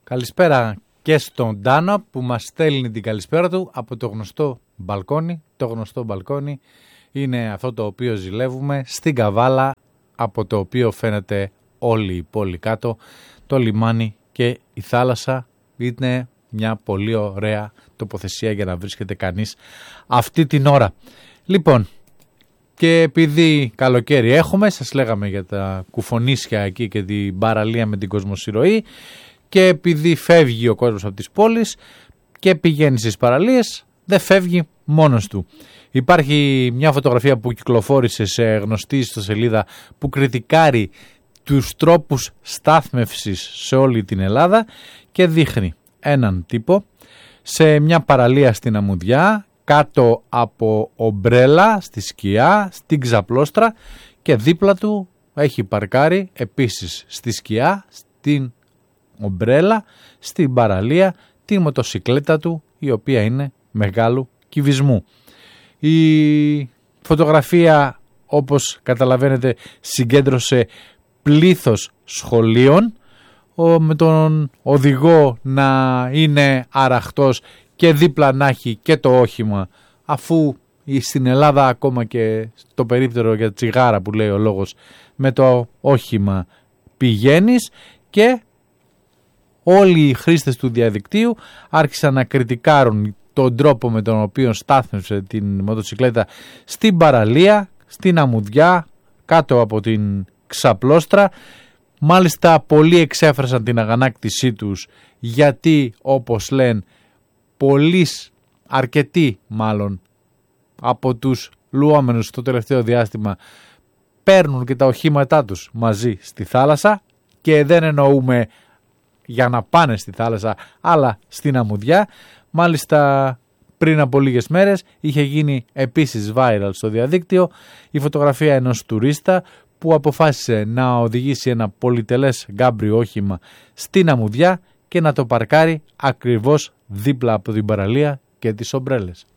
Καλησπέρα και στον Ντάνο που μας στέλνει την καλησπέρα του από το γνωστό μπαλκόνι. Το γνωστό μπαλκόνι είναι αυτό το οποίο ζηλεύουμε στην Καβάλα, από το οποίο φαίνεται όλη η πόλη κάτω, το λιμάνι και η θάλασσα. Είναι μια πολύ ωραία τοποθεσία για να βρίσκεται κανείς αυτή την ώρα. Λοιπόν, και επειδή καλοκαίρι έχουμε, σας λέγαμε για τα κουφονίσια εκεί και την παραλία με την κοσμοσυρωή, και επειδή φεύγει ο κόσμος από τις πόλεις και πηγαίνει στις παραλίες, δεν φεύγει μόνος του. Υπάρχει μια φωτογραφία που κυκλοφόρησε σε γνωστή ιστοσελίδα που κριτικάρει τους τρόπους στάθμευσης σε όλη την Ελλάδα και δείχνει έναν τύπο σε μια παραλία στην Αμμουδιά, κάτω από ομπρέλα, στη σκιά, στην Ξαπλώστρα, και δίπλα του έχει παρκάρει επίσης στη σκιά, στην ομπρέλα, στην παραλία, τη μοτοσικλέτα του, η οποία είναι μεγάλου κυβισμού. Η φωτογραφία, όπως καταλαβαίνετε, συγκέντρωσε πλήθος σχολείων, με τον οδηγό να είναι αραχτός και δίπλα να έχει και το όχημα, αφού στην Ελλάδα ακόμα και το περίπτερο για τσιγάρα που λέει ο λόγος, με το όχημα πηγαίνεις. Και όλοι οι χρήστες του διαδικτύου άρχισαν να κριτικάρουν τον τρόπο με τον οποίο στάθμευσε την μοτοσικλέτα στην παραλία, στην Αμμουδιά, κάτω από την Ξαπλώστρα. Μάλιστα πολλοί εξέφρασαν την αγανάκτησή τους, γιατί όπως λένε αρκετοί μάλλον από τους λουόμενους το τελευταίο διάστημα παίρνουν και τα οχήματά τους μαζί στη θάλασσα, και δεν εννοούμε για να πάνε στη θάλασσα, αλλά στην Αμμουδιά. Μάλιστα πριν από λίγες μέρες είχε γίνει επίσης viral στο διαδίκτυο η φωτογραφία ενός τουρίστα που αποφάσισε να οδηγήσει ένα πολυτελές γκάμπριο όχημα στην Αμμουδιά και να το παρκάρει ακριβώς δίπλα από την παραλία και τις ομπρέλες.